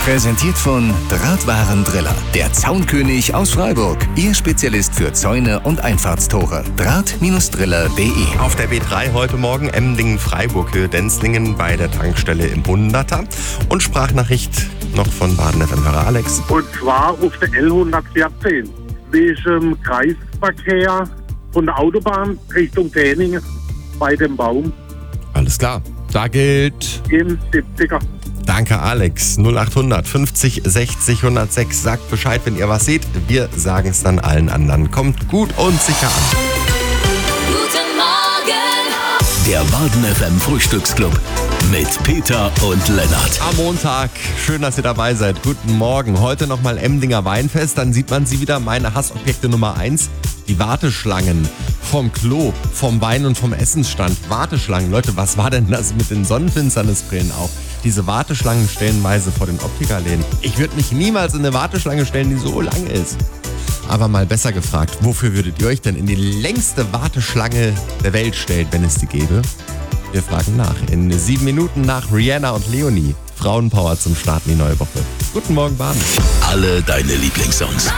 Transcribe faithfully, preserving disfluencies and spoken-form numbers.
Präsentiert von Drahtwarendriller, der Zaunkönig aus Freiburg. Ihr Spezialist für Zäune und Einfahrtstore. Draht-Driller punkt de. Auf der B drei heute Morgen Emdingen-Freiburg, Höhe Denzlingen bei der Tankstelle im Hunderter. Und Sprachnachricht noch von Baden-F M-Hörer Alex. Und zwar auf der L hundertvierzehn. Wegen Kreisverkehr von der Autobahn Richtung Däningen bei dem Baum Alles klar, da gilt... im siebziger. Danke Alex. null acht hundert fünfzig sechzig hundertsechs. Sagt Bescheid, wenn ihr was seht. Wir sagen es dann allen anderen. Kommt gut und sicher an. Guten Morgen! Der Baden-F M Frühstücksclub mit Peter und Lennart. Am Montag. Schön, dass ihr dabei seid. Guten Morgen. Heute nochmal Emdinger Weinfest. Dann sieht man sie wieder. Meine Hassobjekte Nummer eins. Die Warteschlangen vom Klo, vom Wein- und vom Essensstand. Warteschlangen. Leute, was war denn das mit den Sonnenfinsternisbrillen auch? Diese Warteschlangen stellenweise vor den Optikerläden. Ich würde mich niemals in eine Warteschlange stellen, die so lang ist. Aber mal besser gefragt, wofür würdet ihr euch denn in die längste Warteschlange der Welt stellen, wenn es die gäbe? Wir fragen nach. In sieben Minuten nach Rihanna und Leonie. Frauenpower zum Start in die neue Woche. Guten Morgen, Baden. Alle deine Lieblingssongs.